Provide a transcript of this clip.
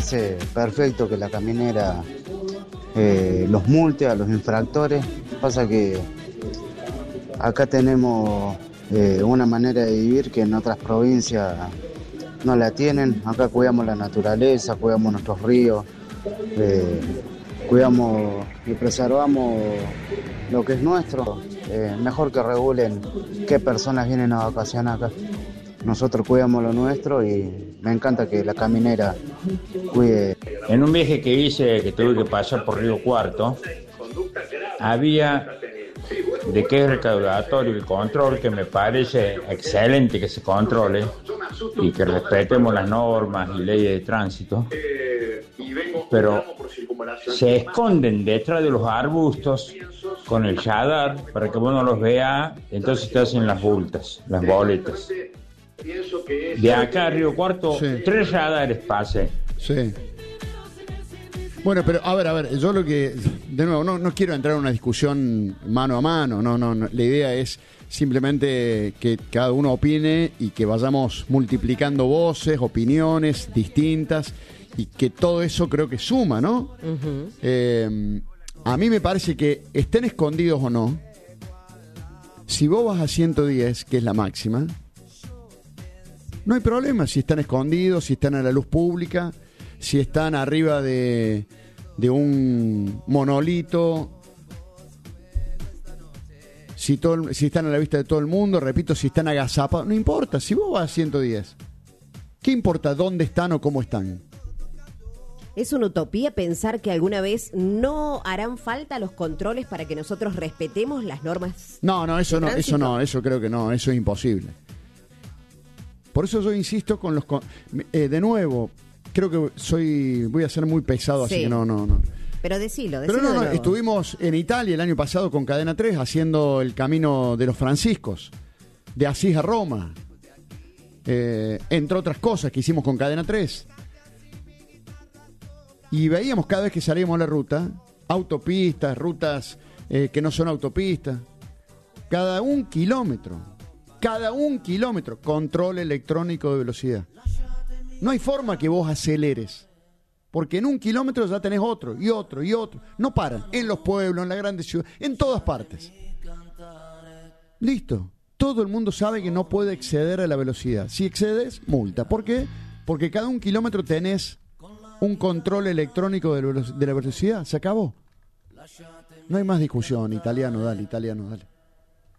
parece perfecto que la caminera los multe a los infractores. Pasa que acá tenemos una manera de vivir que en otras provincias no la tienen. Acá cuidamos la naturaleza, cuidamos nuestros ríos, cuidamos y preservamos lo que es nuestro. Mejor que regulen qué personas vienen a vacacionar acá. Nosotros cuidamos lo nuestro y me encanta que la caminera cuide. En un viaje que hice, que tuve que pasar por Río Cuarto, había de qué es recaudatorio el control, que me parece excelente que se controle y que respetemos las normas y leyes de tránsito, pero se esconden detrás de los arbustos con el radar para que uno los vea, entonces te hacen las multas, las boletas. De acá a Río Cuarto, sí. 3 radares pasé. Sí. Bueno, pero a ver, yo lo que, de nuevo, no quiero entrar en una discusión mano a mano, no, la idea es simplemente que cada uno opine y que vayamos multiplicando voces, opiniones distintas y que todo eso creo que suma, ¿no? Uh-huh. A mí me parece que estén escondidos o no, si vos vas a 110, que es la máxima, no hay problema si están escondidos, si están a la luz pública, si están arriba de un monolito, si están a la vista de todo el mundo, repito, si están agazapados, no importa, si vos vas a 110, ¿qué importa dónde están o cómo están? ¿Es una utopía pensar que alguna vez no harán falta los controles para que nosotros respetemos las normas? Eso creo que no, eso es imposible. Por eso yo insisto con los... de nuevo, creo que voy a ser muy pesado, sí. Así que no. Pero decilo Pero no, estuvimos en Italia el año pasado con Cadena 3 haciendo el camino de los franciscos, de Asís a Roma, entre otras cosas que hicimos con Cadena 3. Y veíamos cada vez que salíamos a la ruta, autopistas, rutas que no son autopistas, cada 1 kilómetro, control electrónico de velocidad. No hay forma que vos aceleres, porque en 1 kilómetro ya tenés otro, y otro, y otro. No paran, en los pueblos, en las grandes ciudades, en todas partes. Listo. Todo el mundo sabe que no puede exceder a la velocidad. Si excedes, multa. ¿Por qué? Porque cada 1 kilómetro tenés un control electrónico de la velocidad. Se acabó. No hay más discusión. Italiano, dale.